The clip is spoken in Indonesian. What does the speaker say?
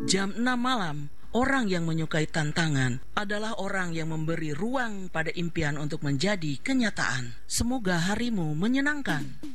Jam 6 malam, orang yang menyukai tantangan adalah orang yang memberi ruang pada impian untuk menjadi kenyataan. Semoga harimu menyenangkan.